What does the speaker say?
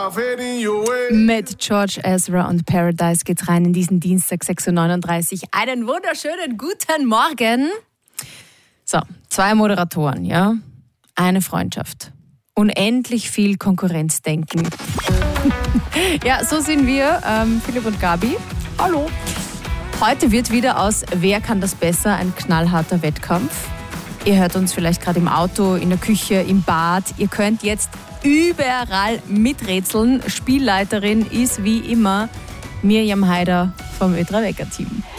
Mit George Ezra und Paradise geht's rein in diesen Dienstag 6.39 Uhr. Einen wunderschönen guten Morgen. So, 2 Moderatoren, ja? Eine Freundschaft. Unendlich viel Konkurrenzdenken. Ja, so sind wir, Philipp und Gabi. Hallo. Heute wird wieder aus Wer kann das besser? Ein knallharter Wettkampf. Ihr hört uns vielleicht gerade im Auto, in der Küche, im Bad. Ihr könnt jetzt überall miträtseln. Spielleiterin ist wie immer Miriam Haider vom Ö3 Wecker Team.